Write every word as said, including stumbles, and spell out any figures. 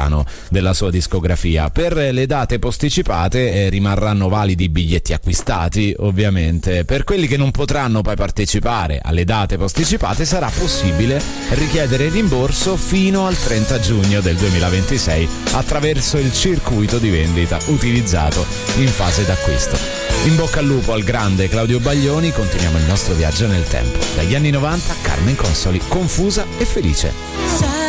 brano della sua discografia. Per le date posticipate eh, rimarranno validi i biglietti acquistati, ovviamente. Per quelli che non potranno poi partecipare alle date posticipate sarà possibile richiedere rimborso fino al trenta giugno del duemilaventisei attraverso il circuito di vendita utilizzato in fase d'acquisto. In bocca al lupo al grande Claudio Baglioni, continuiamo il nostro viaggio nel tempo. Dagli anni novanta, Carmen Consoli, Confusa e felice.